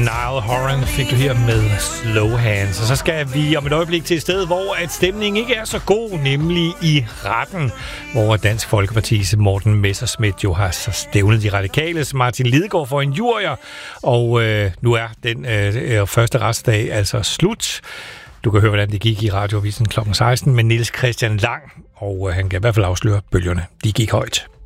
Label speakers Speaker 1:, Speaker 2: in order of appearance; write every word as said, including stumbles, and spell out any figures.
Speaker 1: Niall Horan fik du her med Slow Hands. Og så skal vi om et øjeblik til et sted, hvor at stemningen ikke er så god, nemlig i retten, hvor Dansk Folkepartis Morten Messerschmidt jo har så stævnet de radikales Martin Lidegaard for en jurier. Og øh, nu er den øh, første retsdag altså slut. Du kan høre, hvordan det gik i Radioavisen klokken seksten med Niels Christian Lang, og øh, han kan i hvert fald afsløre bølgerne. De gik højt.